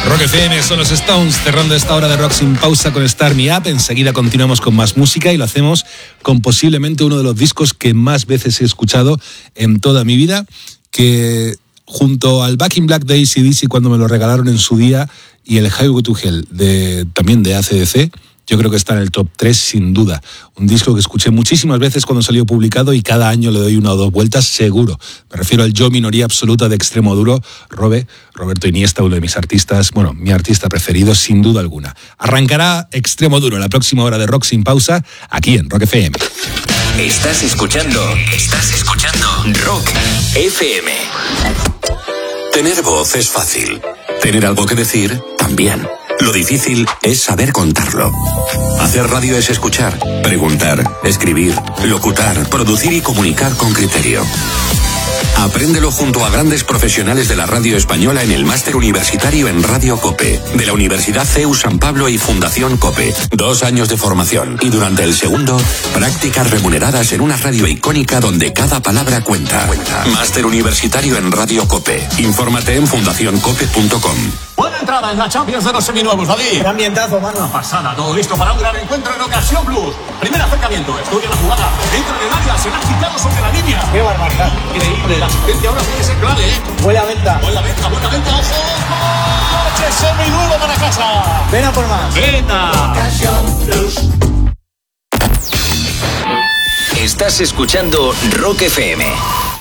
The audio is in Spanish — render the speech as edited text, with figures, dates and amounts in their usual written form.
Rock FM son los Stones, cerrando esta hora de Rock sin pausa con Start Me Up. Enseguida continuamos con más música y lo hacemos con posiblemente uno de los discos que más veces he escuchado en toda mi vida, que junto al Back in Black de AC/DC cuando me lo regalaron en su día y el Highway to Hell también de AC/DC, yo creo que está en el top 3 sin duda. Un disco que escuché muchísimas veces cuando salió publicado y cada año le doy una o dos vueltas seguro. Me refiero al Yo Minoría Absoluta de Extremo Duro, Roberto Iniesta, uno de mis artistas, mi artista preferido sin duda alguna. Arrancará Extremo Duro la próxima hora de Rock sin pausa aquí en Rock FM. Estás escuchando Rock FM. Tener voz es fácil. Tener algo que decir, también. Lo difícil es saber contarlo. Hacer radio es escuchar, preguntar, escribir, locutar, producir y comunicar con criterio. Apréndelo junto a grandes profesionales de la radio española en el Máster Universitario en Radio COPE, de la Universidad CEU San Pablo y Fundación COPE. 2 años de formación y durante el segundo, prácticas remuneradas en una radio icónica donde cada palabra cuenta. Máster Universitario en Radio COPE. Infórmate en fundacioncope.com. Buena entrada en la Champions de los seminuevos, David. Qué ambientazo, mano. Una pasada, todo listo para un gran encuentro en Ocasión Plus. Primer acercamiento, estudia la jugada. Entra en el área, se la ha quitado sobre la línea. Qué barbaridad. Increíble, la asistencia ahora tiene que ser clave, ¿eh? Buena venta. Buena venta, ojo. ¡Coche seminuevo para casa! Ven a por más. ¡Venta! Ocasión Plus. Estás escuchando Rock FM.